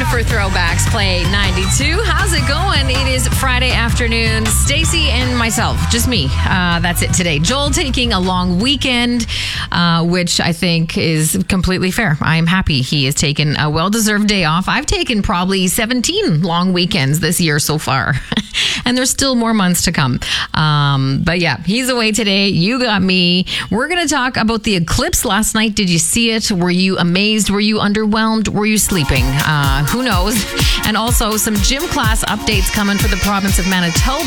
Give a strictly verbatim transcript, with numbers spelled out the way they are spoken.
for Throwbacks Play ninety-two. How's it going? It is Friday afternoon. Stacy and myself, just me. Uh, that's it today. Joel taking a long weekend, uh, which I think is completely fair. I'm happy he has taken a well-deserved day off. I've taken probably seventeen long weekends this year so far, and there's still more months to come. Um, but yeah, he's away today. You got me. We're going to talk about the eclipse last night. Did you see it? Were you amazed? Were you underwhelmed? Were you sleeping? Uh, who knows? And also some gym class updates coming for the province of Manitoba